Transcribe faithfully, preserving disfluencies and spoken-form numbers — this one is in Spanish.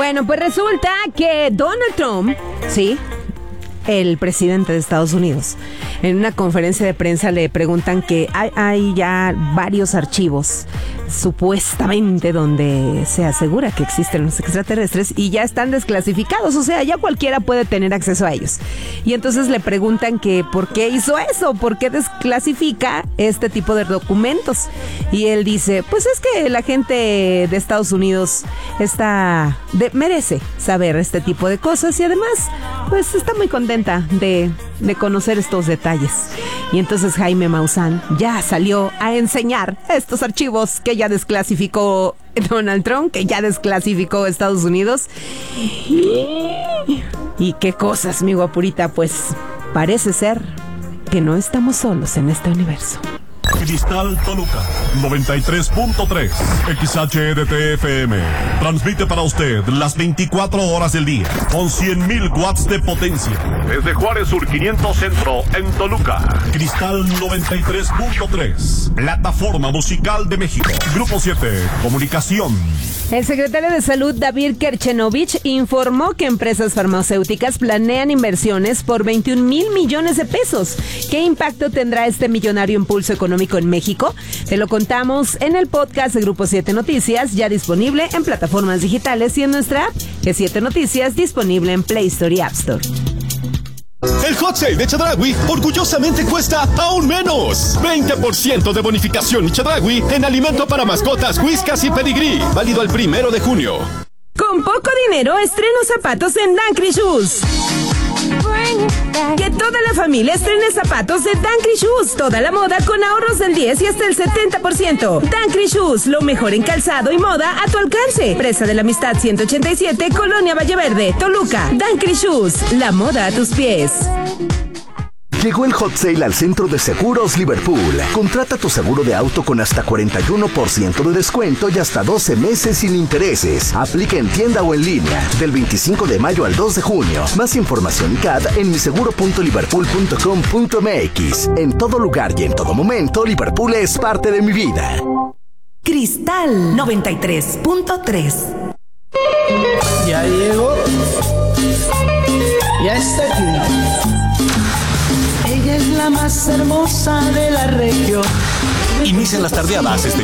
Bueno, pues resulta que Donald Trump, sí, el presidente de Estados Unidos, en una conferencia de prensa le preguntan que hay, hay ya varios archivos supuestamente donde se asegura que existen los extraterrestres y ya están desclasificados, o sea, ya cualquiera puede tener acceso a ellos. Y entonces le preguntan que por qué hizo eso, por qué desclasifica este tipo de documentos. Y él dice, pues es que la gente de Estados Unidos está de, merece saber este tipo de cosas y además, pues está muy contenta de, de conocer estos detalles. Y entonces Jaime Maussan ya salió a enseñar estos archivos que ya desclasificó Donald Trump, que ya desclasificó Estados Unidos. Y qué cosas, mi guapurita, pues parece ser que no estamos solos en este universo. Cristal Toluca, noventa y tres punto tres, X H D T F M. Transmite para usted las veinticuatro horas del día, con cien mil watts de potencia. Desde Juárez Sur quinientos Centro, en Toluca. Cristal noventa y tres punto tres, plataforma musical de México. Grupo siete, comunicación. El secretario de Salud, David Kerchenovich, informó que empresas farmacéuticas planean inversiones por veintiún mil millones de pesos. ¿Qué impacto tendrá este millonario impulso económico en México? Te lo contamos en el podcast de Grupo siete Noticias, ya disponible en plataformas digitales y en nuestra app, G siete Noticias, disponible en Play Store y App Store. El Hot Sale de Chedraui orgullosamente cuesta aún menos. veinte por ciento de bonificación y Chedraui en alimento para mascotas, whiskas y pedigrí. Válido el primero de junio. Con poco dinero, estreno zapatos en Dankri Shoes. Que toda la familia estrene zapatos de Dankri Shoes. Toda la moda con ahorros del diez y hasta el setenta por ciento. Dankri Shoes, lo mejor en calzado y moda a tu alcance. Presa de la Amistad ciento ochenta y siete, Colonia Valleverde, Toluca. Dankri Shoes, la moda a tus pies. Llegó el Hot Sale al Centro de Seguros Liverpool. Contrata tu seguro de auto con hasta cuarenta y uno por ciento de descuento y hasta doce meses sin intereses. Aplica en tienda o en línea del veinticinco de mayo al dos de junio. Más información y C A D en miseguro punto liverpool punto com punto m x. En todo lugar y en todo momento, Liverpool es parte de mi vida. Cristal noventa y tres punto tres. Ya llegó. Ya está aquí. Ella es la más hermosa de la región. Inician las tardeadas este